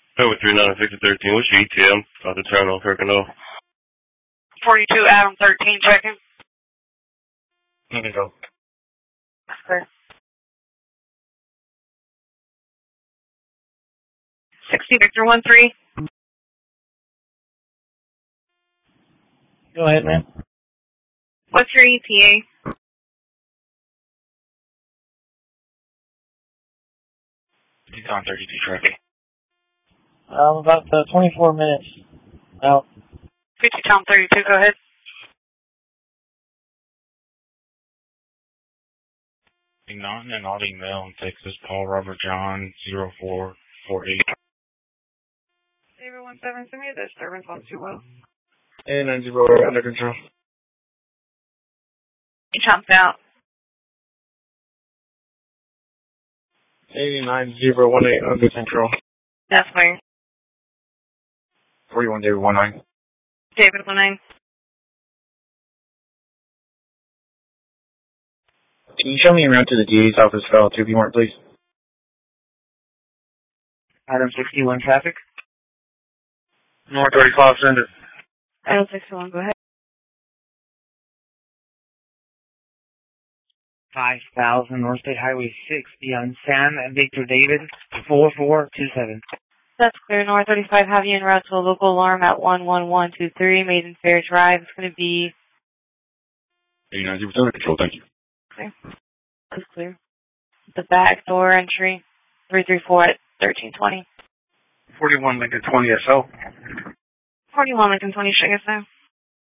Over 396-13. What's your ETM? About to turn on Kirkendall. 42 Adam 13, checking. You can go. Clear. 60 Victor 13. Go ahead, man. What's your ETA? Decon 32 traffic. About 24 minutes out. 50 Tom 32, go ahead. Not in an odd email in Texas, Paul Robert John 0448. 017, send me a disturbance on 20. 890 under control. He jumped out. 89018 under control. That's clear. 41 David 19. David 19. Can you show me around to the DA's office file 2 if you want, please? Item 61 traffic. North 35, send it. Item 61, go ahead. 5000 North State Highway 6 beyond San Victor David 4427. That's clear. North 35, have you en route to a local alarm at 11123 Maiden Fair Drive. It's going to be 890 under control, thank you. clear. That's clear. The back door entry 334 at 1320. 41 Lincoln 20 SL. 41 Lincoln 20, check us out.